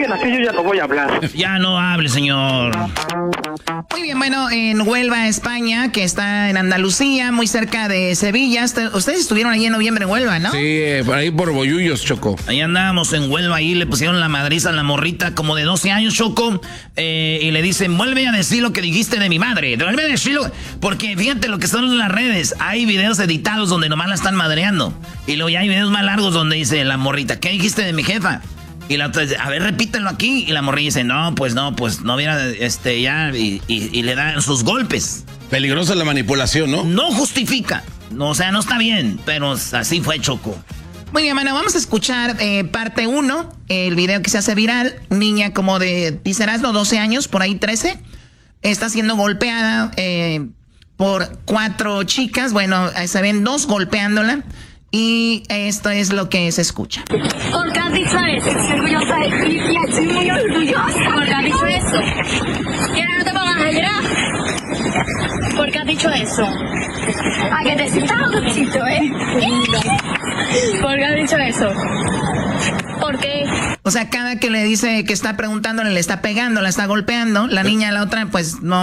siguen así, yo ya no voy a hablar. Ya no hable, señor. Muy bien, bueno, en Huelva, España, que está en Andalucía, muy cerca de Sevilla. Ustedes estuvieron ahí en noviembre en Huelva, ¿no? Sí, por ahí por Bollullos, Choco. Ahí andábamos en Huelva, ahí le pusieron la madriza a la morrita como de 12 años, Choco. Y le dicen, vuelve a decir lo que dijiste de mi madre. Vuelve a decirlo. Porque fíjate lo que son en las redes. Hay videos editados donde nomás la están madreando. Y luego ya hay videos más largos donde dice la morrita, ¿qué dijiste de mi jefa? Y la otra dice, a ver, repítelo aquí. Y la morrilla dice, no hubiera, ya, y le dan sus golpes. Peligrosa la manipulación, ¿no? No justifica. No, o sea, no está bien, pero así fue, Choco. Muy bien, mano, vamos a escuchar parte 1, el video que se hace viral. Niña como de, dicerás, no, 12 años, por ahí 13. Está siendo golpeada por 4 chicas. Bueno, se ven 2 golpeándola. Y esto es lo que se escucha. ¿Por qué has dicho eso? Estoy orgullosa de ti, tía, estoy muy orgullosa. ¿Por qué has dicho eso? Y ahora no te pongas a llorar. ¿Por qué has dicho eso? A que te sientas orgulloso, ¿Por qué has dicho eso? ¿Por qué? O sea, cada que le dice que está preguntándole, le está pegando, la está golpeando. La niña, la otra, pues no.